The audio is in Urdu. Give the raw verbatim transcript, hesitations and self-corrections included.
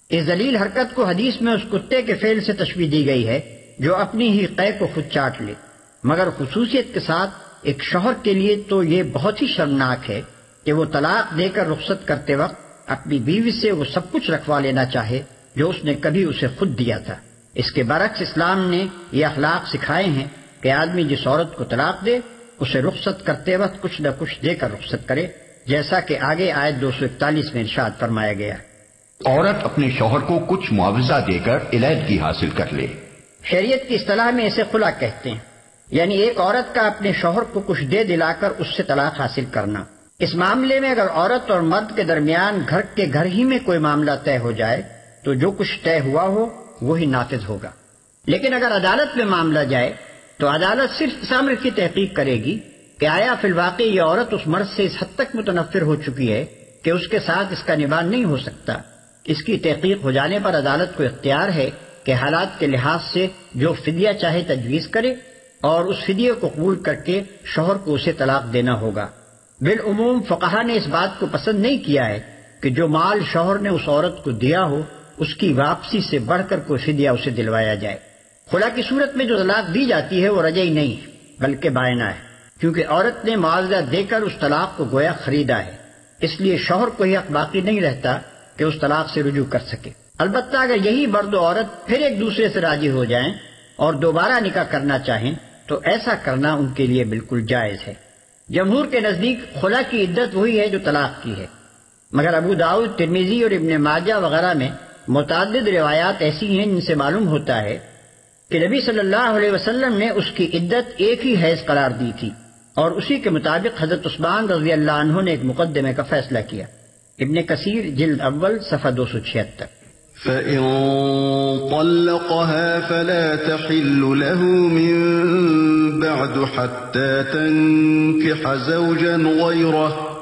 اس ذلیل حرکت کو حدیث میں اس کتے کے فعل سے تشبیہ دی گئی ہے جو اپنی ہی قے کو خود چاٹ لے، مگر خصوصیت کے ساتھ ایک شوہر کے لیے تو یہ بہت ہی شرمناک ہے کہ وہ طلاق دے کر رخصت کرتے وقت اپنی بیوی سے وہ سب کچھ رکھوا لینا چاہے جو اس نے کبھی اسے خود دیا تھا۔ اس کے برعکس اسلام نے یہ اخلاق سکھائے ہیں کہ آدمی جس عورت کو طلاق دے اسے رخصت کرتے وقت کچھ نہ کچھ دے کر رخصت کرے، جیسا کہ آگے آیت دو سو اکتالیس میں ارشاد فرمایا گیا۔ عورت اپنے شوہر کو کچھ معاوضہ دے کر علیحدگی حاصل کر لے۔ شریعت کی اصطلاح میں اسے خلا کہتے ہیں، یعنی ایک عورت کا اپنے شوہر کو کچھ دے دلا کر اس سے طلاق حاصل کرنا۔ اس معاملے میں اگر عورت اور مرد کے درمیان گھر کے گھر ہی میں کوئی معاملہ طے ہو جائے تو جو کچھ طے ہوا ہو وہی نافذ ہوگا، لیکن اگر عدالت میں معاملہ جائے تو عدالت صرف اس امر کی تحقیق کرے گی کہ آیا فی الواقع یہ عورت اس مرد سے اس حد تک متنفر ہو چکی ہے کہ اس کے ساتھ اس کا نباہ نہیں ہو سکتا۔ اس کی تحقیق ہو جانے پر عدالت کو اختیار ہے کہ حالات کے لحاظ سے جو فدیہ چاہے تجویز کرے اور اس فدیے کو قبول کر کے شوہر کو اسے طلاق دینا ہوگا۔ بالعموم فقہا نے اس بات کو پسند نہیں کیا ہے کہ جو مال شوہر نے اس عورت کو دیا ہو اس کی واپسی سے بڑھ کر کوئی فدیہ اسے دلوایا جائے۔ خلا کی صورت میں جو طلاق دی جاتی ہے وہ رجعی نہیں ہے بلکہ بائنہ ہے، کیونکہ عورت نے معاوضہ دے کر اس طلاق کو گویا خریدا ہے، اس لیے شوہر کو یہ حق باقی نہیں رہتا کہ اس طلاق سے رجوع کر سکے۔ البتہ اگر یہی مرد و عورت پھر ایک دوسرے سے راضی ہو جائیں اور دوبارہ نکاح کرنا چاہیں تو ایسا کرنا ان کے لیے بالکل جائز ہے۔ جمہور کے نزدیک خلا کی عدت وہی ہے جو طلاق کی ہے، مگر ابو داؤد، ترمذی اور ابن ماجہ وغیرہ میں متعدد روایات ایسی ہیں جن سے معلوم ہوتا ہے کہ نبی صلی اللہ علیہ وسلم نے اس کی عدت ایک ہی حیض قرار دی تھی، اور اسی کے مطابق حضرت عثمان رضی اللہ عنہ نے ایک مقدمے کا فیصلہ کیا۔ ابن کثیر جلد اول صفحہ دو سو چھہتر۔ فَإِن طَلَّقَهَا فَلَا تَحِلُّ لَهُ مِن بَعْدُ حَتَّى تَنكِحَ زَوْجًا غَيْرَهُ